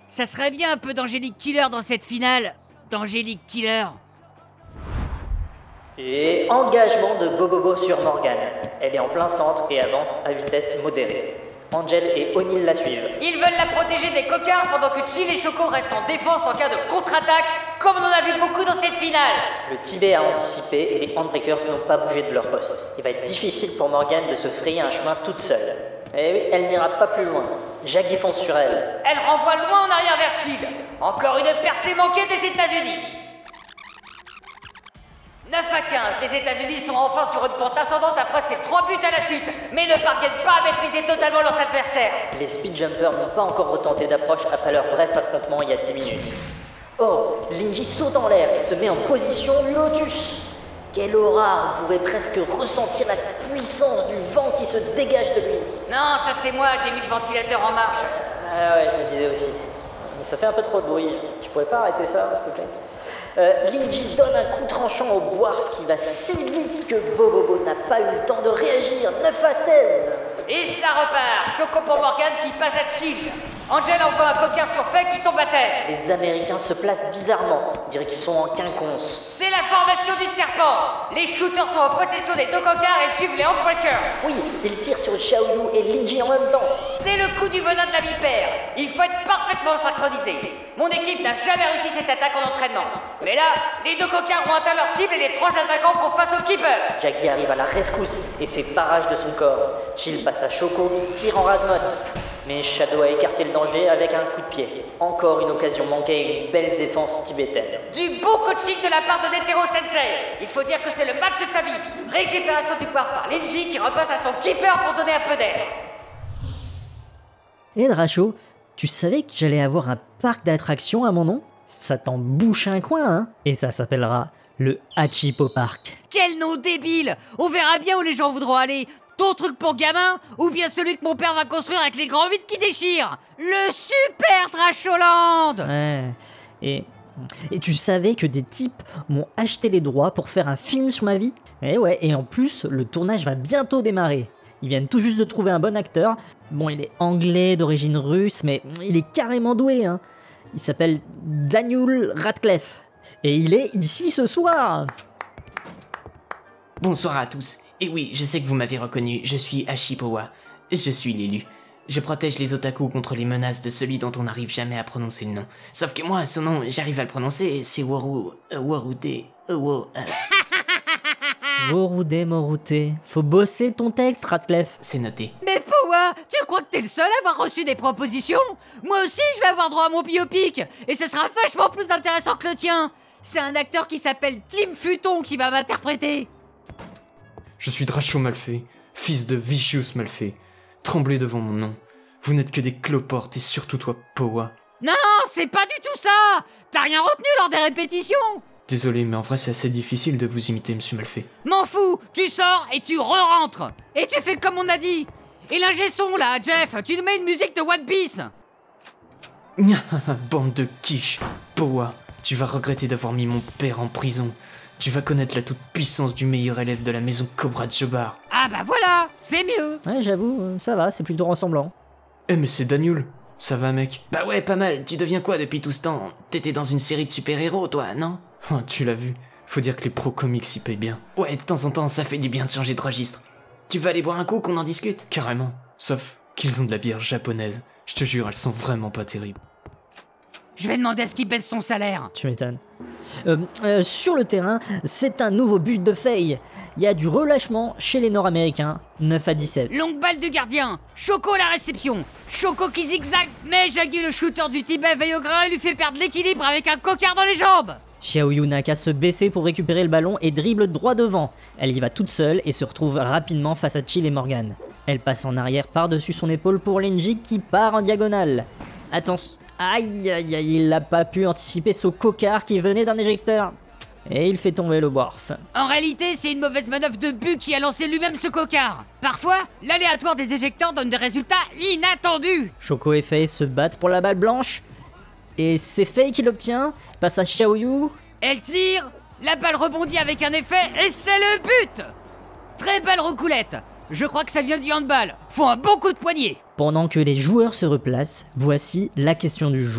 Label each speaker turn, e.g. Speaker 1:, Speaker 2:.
Speaker 1: Ça serait bien un peu d'Angélique Killer dans cette finale. D'Angélique Killer.
Speaker 2: Et engagement de Bobobo sur Morgane. Elle est en plein centre et avance à vitesse modérée. Angel et O'Neill la suivent.
Speaker 3: Ils veulent la protéger des cocards pendant que Chill et Choco restent en défense en cas de contre-attaque, comme on en a vu beaucoup dans cette finale.
Speaker 2: Le Tibet a anticipé et les Handbreakers n'ont pas bougé de leur poste. Il va être difficile pour Morgane de se frayer un chemin toute seule. Et oui, elle n'ira pas plus loin. Jackie fonce sur elle.
Speaker 3: Elle renvoie loin en arrière vers Shield. Encore une percée manquée des États-Unis. 9 à 15, les États-Unis sont enfin sur une pente ascendante après ces 3 buts à la suite, mais ne parviennent pas à maîtriser totalement leurs adversaires.
Speaker 2: Les speedjumpers n'ont pas encore retenté d'approche après leur bref affrontement il y a 10 minutes. Oh, Linji saute en l'air et se met en position Lotus. Quelle aura, on pourrait presque ressentir la puissance du vent qui se dégage de lui.
Speaker 3: Non, ça c'est moi, j'ai mis le ventilateur en marche.
Speaker 2: Ah ouais, je me disais aussi. Mais ça fait un peu trop de bruit. Tu pourrais pas arrêter ça, s'il te plaît? Linji donne un coup tranchant au boire qui va si vite que Bobobo n'a pas eu le temps de réagir. 9 à 16.
Speaker 3: Et ça repart. Choco pour Morgane qui passe à Shield. Angel envoie un cocard sur Fake qui tombe à terre.
Speaker 2: Les Américains se placent bizarrement. On dirait qu'ils sont en quinconce.
Speaker 3: C'est la formation du serpent. Les shooters sont en possession des deux cocards et suivent les handbreakers.
Speaker 2: Oui, ils tirent sur Xiaoyu et Linji en même temps.
Speaker 3: C'est le coup du venin de la vipère. Il faut être parfaitement synchronisé. Mon équipe n'a jamais réussi cette attaque en entraînement. Mais là, les deux cocards ont atteint leur cible et les 3 attaquants font face au keeper.
Speaker 2: Jackie arrive à la rescousse et fait barrage de son corps. Chill passe à Choco qui tire en rase-motte. Mais Shadow a écarté le danger avec un coup de pied. Encore une occasion manquée et une belle défense tibétaine.
Speaker 3: Du beau coaching de la part de Netero Sensei. Il faut dire que c'est le match de sa vie. Récupération du pouvoir par Linji qui repasse à son keeper pour donner un peu d'air.
Speaker 4: Et Dracho, tu savais que j'allais avoir un parc d'attractions à mon nom? Ça t'en bouche un coin, hein? Et ça s'appellera le Hachipo Park.
Speaker 1: Quel nom débile! On verra bien où les gens voudront aller. Ton truc pour gamin ou bien celui que mon père va construire avec les grands vides qui déchirent? Le super Dracholand!
Speaker 4: Ouais. Et tu savais que des types m'ont acheté les droits pour faire un film sur ma vie? Et ouais, et en plus, le tournage va bientôt démarrer. Ils viennent tout juste de trouver un bon acteur. Bon, il est anglais, d'origine russe, mais il est carrément doué, hein. Il s'appelle Daniel Radcliffe. Et il est ici ce soir.
Speaker 5: Bonsoir à tous. Et oui, je sais que vous m'avez reconnu, je suis Ashipowa. Je suis l'élu. Je protège les otaku contre les menaces de celui dont on n'arrive jamais à prononcer le nom. Sauf que moi, son nom, j'arrive à le prononcer, c'est Worude.
Speaker 4: Worude Morute. Faut bosser ton texte, Radcliffe.
Speaker 5: C'est noté.
Speaker 1: Mais Powa, tu crois que t'es le seul à avoir reçu des propositions? Moi aussi, je vais avoir droit à mon biopic, et ce sera vachement plus intéressant que le tien. C'est un acteur qui s'appelle Tim Futon qui va m'interpréter.
Speaker 6: Je suis Dracho Malfait, fils de Vicious Malfait. Tremblez devant mon nom. Vous n'êtes que des cloportes et surtout toi, Powa.
Speaker 1: Non, c'est pas du tout ça. T'as rien retenu lors des répétitions.
Speaker 6: Désolé, mais en vrai c'est assez difficile de vous imiter, monsieur Malfait.
Speaker 1: M'en fous, tu sors et tu re-rentres. Et tu fais comme on a dit. Et l'ingé son là, Jeff, tu nous mets une musique de One Piece.
Speaker 6: Bande de quiche. Powa, tu vas regretter d'avoir mis mon père en prison. Tu vas connaître la toute-puissance du meilleur élève de la maison Cobra Jobar.
Speaker 1: Ah bah voilà, c'est mieux.
Speaker 4: Ouais, j'avoue, ça va, c'est plutôt ressemblant.
Speaker 6: Eh mais c'est Daniel. Ça va, mec?
Speaker 5: Bah ouais, pas mal. Tu deviens quoi depuis tout ce temps? T'étais dans une série de super-héros, toi, non?
Speaker 6: Oh, tu l'as vu. Faut dire que les pro-comics y payent bien.
Speaker 5: Ouais, de temps en temps, ça fait du bien de changer de registre. Tu veux aller boire un coup, qu'on en discute?
Speaker 6: Carrément. Sauf qu'ils ont de la bière japonaise. Je te jure, elles sont vraiment pas terribles.
Speaker 1: Je vais demander à ce qu'il baisse son salaire.
Speaker 4: Tu m'étonnes. Sur le terrain, c'est un nouveau but de Faye. Il y a du relâchement chez les Nord-Américains, 9 à 17.
Speaker 1: Longue balle du gardien. Choco à la réception. Choco qui zigzag, mais Jaggy le shooter du Tibet veille au grain et lui fait perdre l'équilibre avec un cocard dans les jambes.
Speaker 4: Xiaoyu n'a qu'à se baisser pour récupérer le ballon et dribble droit devant. Elle y va toute seule et se retrouve rapidement face à Chill et Morgane. Elle passe en arrière par-dessus son épaule pour Linji qui part en diagonale. Attention. Aïe aïe aïe, il n'a pas pu anticiper ce cocard qui venait d'un éjecteur. Et il fait tomber le Worf.
Speaker 1: En réalité, c'est une mauvaise manœuvre de but qui a lancé lui-même ce cocard. Parfois, l'aléatoire des éjecteurs donne des résultats inattendus.
Speaker 4: Choco et Faye se battent pour la balle blanche. Et c'est Faye qui l'obtient, passe à Xiaoyu.
Speaker 1: Elle tire, la balle rebondit avec un effet et c'est le but. Très belle roucoulette. Je crois que ça vient du handball. Faut un bon coup de poignet.
Speaker 4: Pendant que les joueurs se replacent, voici la question du jour.